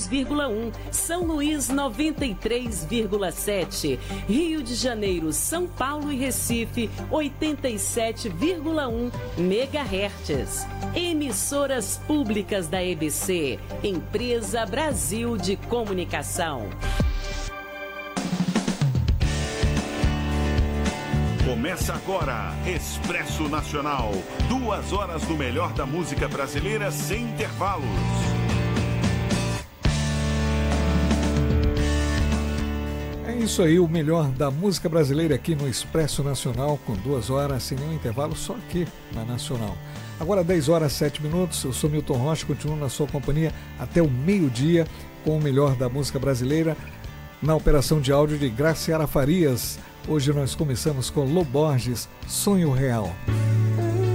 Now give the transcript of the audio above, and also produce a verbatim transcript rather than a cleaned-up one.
dois vírgula um, São Luís noventa e três vírgula sete, Rio de Janeiro, São Paulo e Recife oitenta e sete vírgula um megahertz. Emissoras públicas da E B C, Empresa Brasil de Comunicação. Começa agora, Expresso Nacional. Duas horas do melhor da música brasileira sem intervalos. É isso aí, o melhor da música brasileira aqui no Expresso Nacional, com duas horas sem nenhum intervalo, só aqui na Nacional. Agora dez horas, sete minutos, eu sou Milton Rocha, continuo na sua companhia até o meio-dia com o melhor da música brasileira, na operação de áudio de Graciela Farias. Hoje nós começamos com Lô Borges, Sonho Real.